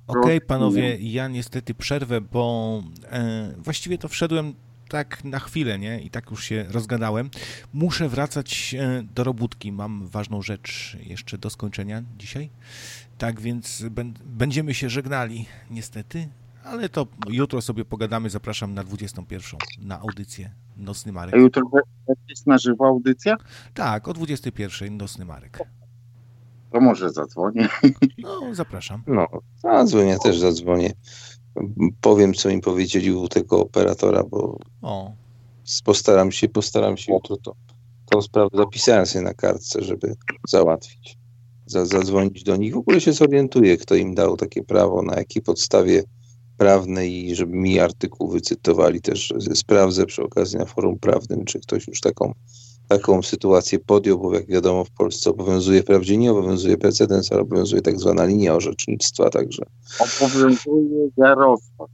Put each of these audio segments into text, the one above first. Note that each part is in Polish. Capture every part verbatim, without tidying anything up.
Okej, panowie, ja niestety przerwę, bo e, właściwie to wszedłem tak na chwilę, nie? I tak już się rozgadałem. Muszę wracać e, do robótki. Mam ważną rzecz jeszcze do skończenia dzisiaj. Tak więc ben, będziemy się żegnali, niestety. Ale to jutro sobie pogadamy. Zapraszam na dwudziestą pierwszą na audycję Nocny Marek. A jutro jest na żywo audycja? Tak, o dwudziestej pierwszej Nocny Marek. To może zadzwonię. No, zapraszam. No, zadzwonię, też zadzwonię. Powiem, co mi powiedzieli u tego operatora, bo O. postaram się, postaram się jutro to, tą sprawę zapisałem sobie na kartce, żeby załatwić. Zadzwonić do nich. W ogóle się zorientuję, kto im dał takie prawo, na jakiej podstawie prawnej i żeby mi artykuł wycytowali też. Sprawdzę przy okazji na forum prawnym, czy ktoś już taką, taką sytuację podjął, bo jak wiadomo w Polsce obowiązuje, wprawdzie nie obowiązuje precedens, ale obowiązuje tak zwana linia orzecznictwa, także. Obowiązuje Jarosław.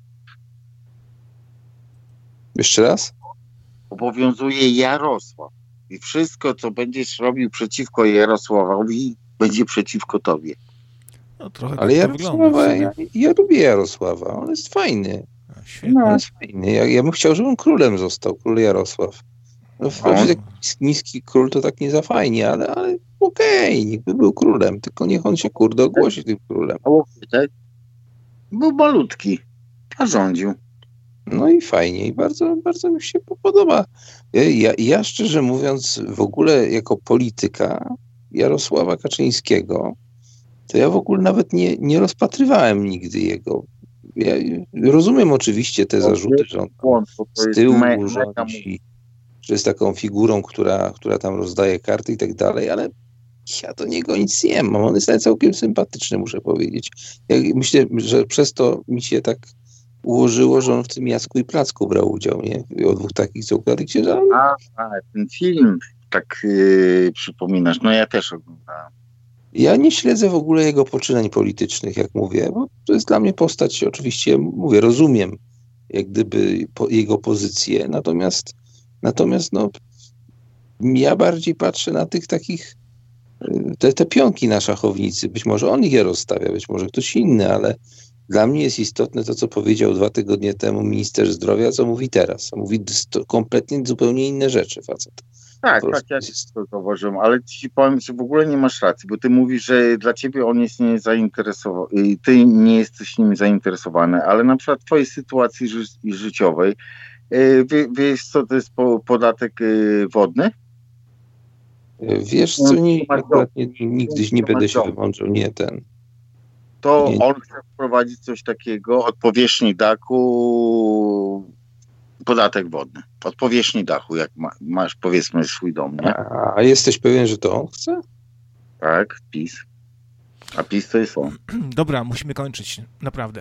Jeszcze raz? Obowiązuje Jarosław. I wszystko, co będziesz robił przeciwko Jarosławowi, będzie przeciwko tobie. No, trochę ale tak Jarosława, ja, ja lubię Jarosława, on jest fajny. Świetnie. On jest fajny. Ja, ja bym chciał, żeby on królem został, król Jarosław. No, wprawdzie taki niski król to tak nie za fajnie, ale, ale okej, okay, niech by był królem, tylko niech on się kurde ogłosi tym królem. Był malutki, a rządził. No i fajnie, i bardzo, bardzo mi się podoba. Ja, ja szczerze mówiąc, w ogóle jako polityka Jarosława Kaczyńskiego, to ja w ogóle nawet nie, nie rozpatrywałem nigdy jego. Ja rozumiem oczywiście te zarzuty, że on z tyłu rządzi, że jest taką figurą, która, która tam rozdaje karty i tak dalej, ale ja do niego nic nie mam. On jest całkiem sympatyczny, muszę powiedzieć. Ja myślę, że przez to mi się tak ułożyło, że on w tym Jacku i Placku brał udział, nie? O dwóch takich, co ukradli księża. A, a, ten film tak yy, przypominasz, no ja też oglądałem. Ja nie śledzę w ogóle jego poczynań politycznych, jak mówię, bo to jest dla mnie postać, oczywiście, mówię, rozumiem jak gdyby po, jego pozycję, natomiast natomiast no ja bardziej patrzę na tych takich te, te pionki na szachownicy. Być może on je rozstawia, być może ktoś inny, ale dla mnie jest istotne to, co powiedział dwa tygodnie temu minister zdrowia, co mówi teraz. Mówi kompletnie zupełnie inne rzeczy, facet. Tak, tak, ja też to zauważyłem, ale ci powiem, że w ogóle nie masz racji, bo ty mówisz, że dla ciebie on jest niezainteresowany, ty nie jesteś nim zainteresowany, ale na przykład w twojej sytuacji ży- życiowej, wie, wiesz co to jest po, podatek wodny? Wiesz co, nie, nie, nigdy nie będę się wymądrzał, nie ten. To nie. On chce wprowadzić coś takiego od powierzchni dachu, podatek wodny. Od powierzchni dachu, jak ma, masz powiedzmy swój dom, nie? A, a jesteś pewien, że to on chce? Tak, PiS. A PiS to jest on. Dobra, musimy kończyć, naprawdę.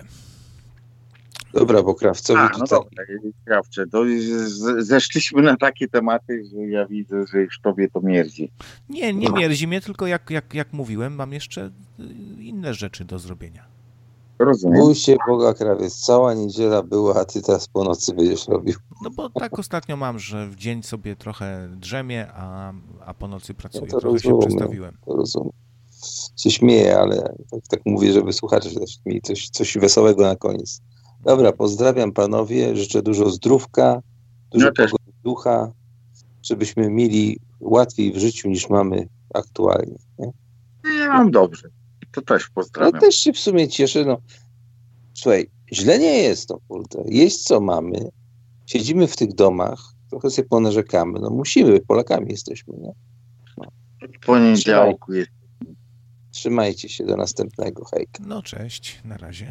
Dobra, bo Krawcowi A, tutaj... no dobra, Krawcze, to z, zeszliśmy na takie tematy, że ja widzę, że już tobie to mierdzi. Nie, nie mierdzi mnie, tylko jak, jak, jak mówiłem, mam jeszcze inne rzeczy do zrobienia. Rozumiem. Bój się Boga, Krawiec, cała niedziela była, a ty teraz po nocy będziesz robił. No bo tak ostatnio mam, że w dzień sobie trochę drzemię, a, a po nocy pracuję. No to trochę rozumiem, się przestawiłem. To rozumiem. Się śmieję, ale tak, tak mówię, żeby słuchacze też mieli coś, coś wesołego na koniec. Dobra, pozdrawiam panowie, życzę dużo zdrówka, dużo ja pogody ducha, żebyśmy mieli łatwiej w życiu niż mamy aktualnie. Nie? Ja mam dobrze. To też pozdrawiam. Ja też się w sumie cieszę. No. Słuchaj, źle nie jest, no kurde. Jest co mamy. Siedzimy w tych domach, trochę sobie ponarzekamy. No musimy, Polakami jesteśmy. Nie? No. W poniedziałku jest. Trzymajcie się, do następnego. Hejka. No cześć, na razie.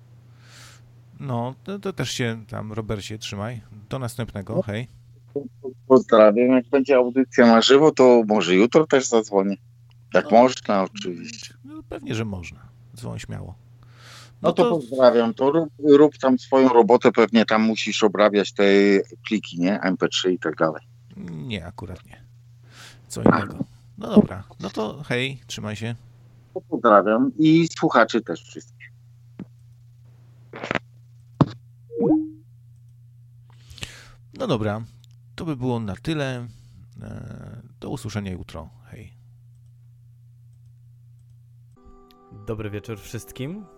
No, to, to też się tam, Robercie, trzymaj. Do następnego, hej. Pozdrawiam. Jak będzie audycja na żywo, to może jutro też zadzwonię. Jak no, można, oczywiście. No, pewnie, że można. Dzwoń śmiało. No, no to, to pozdrawiam. To rób, rób tam swoją robotę. Pewnie tam musisz obrabiać te pliki, nie? em pe trzy i tak dalej. Nie, akurat nie. Co innego. No dobra. No to hej, trzymaj się. To pozdrawiam i słuchaczy też wszystkich. No dobra, to by było na tyle. Do usłyszenia jutro. Hej. Dobry wieczór wszystkim.